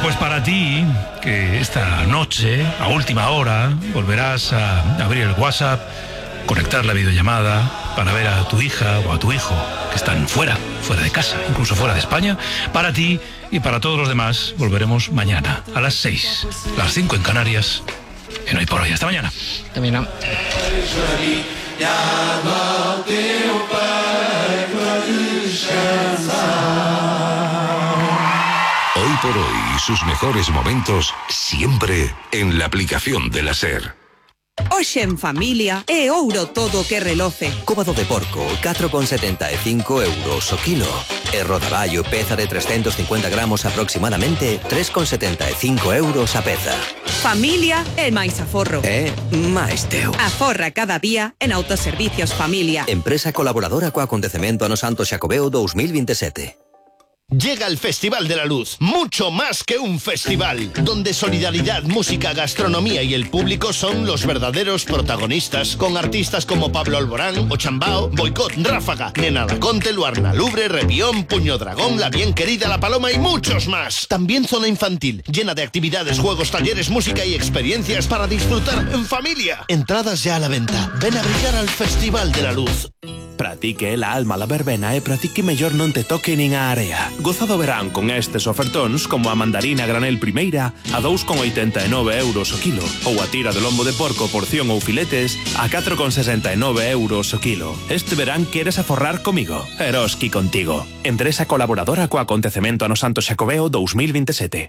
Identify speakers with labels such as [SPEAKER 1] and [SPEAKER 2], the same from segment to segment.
[SPEAKER 1] Pues para ti, que esta noche, a última hora, volverás a abrir el WhatsApp, conectar la videollamada para ver a tu hija o a tu hijo que están fuera de casa, incluso fuera de España. Para ti y para todos los demás, volveremos mañana a las 6, las 5 en Canarias, en Hoy por Hoy. Hasta mañana.
[SPEAKER 2] También.
[SPEAKER 3] Hoy por Hoy, sus mejores momentos siempre en la aplicación de la SER.
[SPEAKER 4] Hoxe en familia é ouro todo que reloce.
[SPEAKER 5] Cóbado de porco, 4,75 euros o kilo. E rodaballo, peza de 350 gramos aproximadamente, 3,75 euros a peza.
[SPEAKER 4] Familia é máis aforro.
[SPEAKER 5] Máis teu.
[SPEAKER 4] Aforra cada día en Autoservicios Familia.
[SPEAKER 5] Empresa colaboradora co acontecemento Ano Santo Xacobeo 2027.
[SPEAKER 6] Llega el Festival de la Luz, mucho más que un festival, donde solidaridad, música, gastronomía y el público son los verdaderos protagonistas, con artistas como Pablo Alborán, Ochambao, Boicot, Ráfaga, Nena Laconte, Luarna Lubre, Repión, Puño Dragón, La Bien Querida, La Paloma y muchos más. También zona infantil, llena de actividades, juegos, talleres, música y experiencias para disfrutar en familia. Entradas ya a la venta. Ven a brillar al Festival de la Luz.
[SPEAKER 7] Pratique la alma la verbena e pratique mellor non te toque nin a area. Goza do verán con estes ofertóns como a mandarina granel primeira a 2,89 euros o kilo ou a tira de lombo de porco porción ou filetes a 4,69 euros o kilo. Este verán queres aforrar comigo. Eroski contigo. Empresa colaboradora co acontecemento Ano Santo Xacobeo 2027.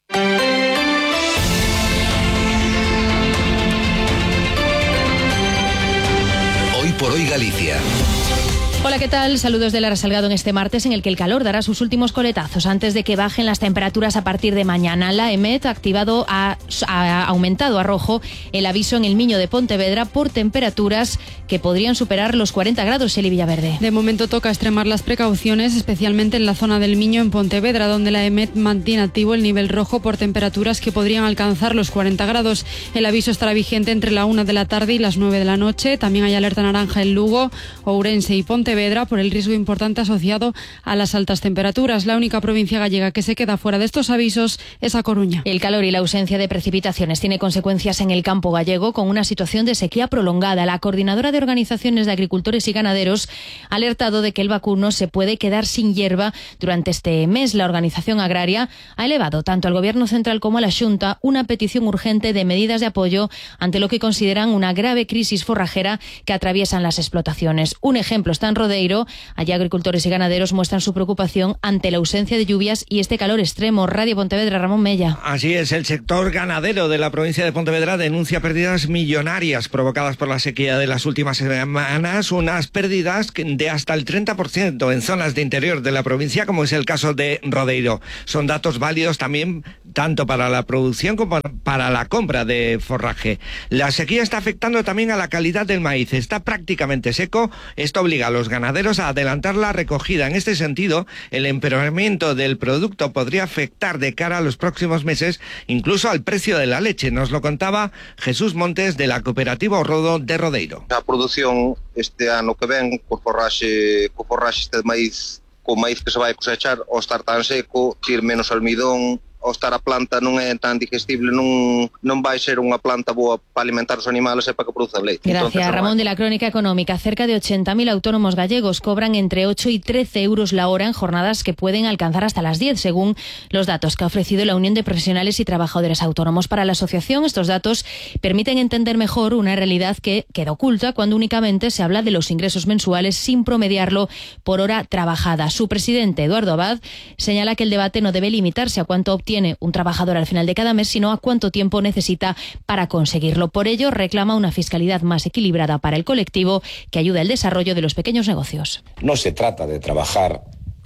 [SPEAKER 3] Hoy por Hoy Galicia.
[SPEAKER 8] Hola, ¿qué tal? Saludos de Lara Salgado en este martes en el que el calor dará sus últimos coletazos antes de que bajen las temperaturas a partir de mañana. La EMET ha aumentado a rojo el aviso en el Miño de Pontevedra por temperaturas que podrían superar los 40 grados, Eli Villaverde.
[SPEAKER 9] De momento toca extremar las precauciones, especialmente en la zona del Miño en Pontevedra, donde la EMET mantiene activo el nivel rojo por temperaturas que podrían alcanzar los 40 grados. El aviso estará vigente entre la 1 de la tarde y las 9 de la noche. También hay alerta naranja en Lugo, Ourense y Pontevedra por el riesgo importante asociado a las altas temperaturas. La única provincia gallega que se queda fuera de estos avisos es A Coruña.
[SPEAKER 8] El calor y la ausencia de precipitaciones tiene consecuencias en el campo gallego con una situación de sequía prolongada. La Coordinadora de Organizaciones de Agricultores y Ganaderos ha alertado de que el vacuno se puede quedar sin hierba durante este mes. La organización agraria ha elevado tanto al Gobierno central como a la Xunta una petición urgente de medidas de apoyo ante lo que consideran una grave crisis forrajera que atraviesan las explotaciones. Un ejemplo está en Rodeiro. Allí agricultores y ganaderos muestran su preocupación ante la ausencia de lluvias y este calor extremo. Radio Pontevedra, Ramón Mella.
[SPEAKER 10] Así es, el sector ganadero de la provincia de Pontevedra denuncia pérdidas millonarias provocadas por la sequía de las últimas semanas, unas pérdidas de hasta el 30% en zonas de interior de la provincia, como es el caso de Rodeiro. Son datos válidos también tanto para la producción como para la compra de forraje. La sequía está afectando también a la calidad del maíz. Está prácticamente seco. Esto obliga a los ganaderos a adelantar la recogida. En este sentido, el empeoramiento del producto podría afectar de cara a los próximos meses incluso al precio de la leche. Nos lo contaba Jesús Montes de la Cooperativa Orrodo de Rodeiro.
[SPEAKER 11] A produción este ano que ven co forraxe este de maíz, co maíz que se vai cosechar, ao estar tan seco, tir menos almidón, ao estar a planta non é tan digestible, non vai ser unha planta boa para alimentar os animales e para que produza leite.
[SPEAKER 8] Gracias, Ramón. De la Crónica Económica. Cerca de 80.000 autónomos gallegos cobran entre 8 y 13 euros la hora en jornadas que pueden alcanzar hasta las 10, según los datos que ha ofrecido la Unión de Profesionales y Trabajadores Autónomos. Para la asociación, estos datos permiten entender mejor una realidad que queda oculta cuando únicamente se habla de los ingresos mensuales sin promediarlo por hora trabajada. Su presidente, Eduardo Abad, señala que el debate no debe limitarse a cuánto obtiene un trabajador al final de cada mes, sino a cuánto tiempo necesita para conseguirlo. Por ello, reclama una fiscalidad más equilibrada para el colectivo que ayude al desarrollo de los pequeños negocios.
[SPEAKER 12] No se trata de trabajar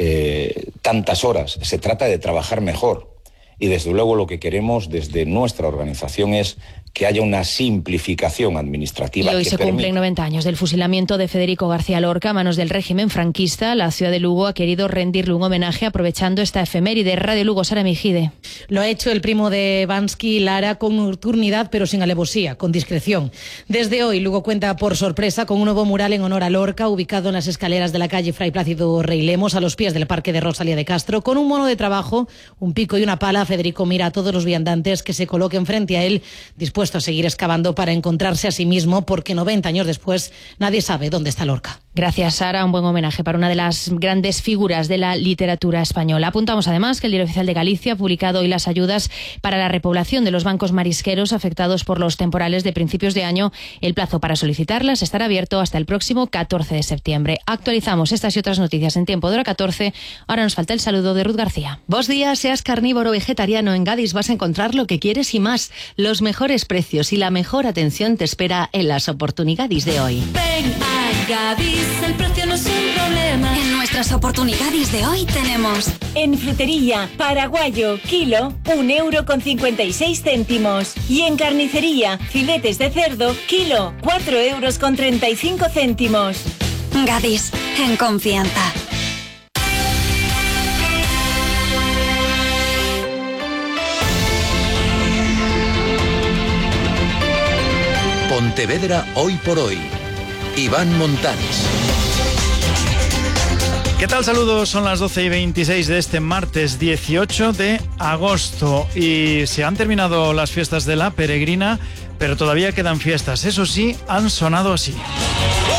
[SPEAKER 12] tantas horas, se trata de trabajar mejor. Y desde luego lo que queremos desde nuestra organización es que haya una simplificación administrativa.
[SPEAKER 8] Y hoy se cumplen 90 años del fusilamiento de Federico García Lorca a manos del régimen franquista. La ciudad de Lugo ha querido rendirle un homenaje aprovechando esta efeméride. Radio Lugo, Sara Mejide.
[SPEAKER 13] Lo ha hecho el primo de Bansky, Lara, con nocturnidad pero sin alevosía, con discreción. Desde hoy Lugo cuenta por sorpresa con un nuevo mural en honor a Lorca, ubicado en las escaleras de la calle Fray Plácido Rey Lemos, a los pies del Parque de Rosalía de Castro, con un mono de trabajo, un pico y una pala Federico mira a todos los viandantes que se coloquen frente a él, dispuesto a seguir excavando para encontrarse a sí mismo, porque 90 años después nadie sabe dónde está Lorca.
[SPEAKER 8] Gracias, Sara. Un buen homenaje para una de las grandes figuras de la literatura española. Apuntamos además que el Diario Oficial de Galicia ha publicado hoy las ayudas para la repoblación de los bancos marisqueros afectados por los temporales de principios de año. El plazo para solicitarlas estará abierto hasta el próximo 14 de septiembre. Actualizamos estas y otras noticias en tiempo de hora 14. Ahora nos falta el saludo de Ruth García.
[SPEAKER 2] Bos días, seas carnívoro o vegetariano, en Gadis vas a encontrar lo que quieres y más. Los mejores precios y la mejor atención te espera en las oportunidades de hoy.
[SPEAKER 14] Ven a Gadis, el precio no es un problema.
[SPEAKER 15] En nuestras oportunidades de hoy tenemos:
[SPEAKER 16] en frutería, paraguayo, kilo, 1,56 €. Y en carnicería, filetes de cerdo, kilo, 4,35 €.
[SPEAKER 15] Gadis, en confianza.
[SPEAKER 17] Pontevedra hoy por hoy. Iván Montanes.
[SPEAKER 18] ¿Qué tal? Saludos, son las 12:26 de este martes 18 de agosto y se han terminado las fiestas de la Peregrina, pero todavía quedan fiestas. Eso sí, han sonado así.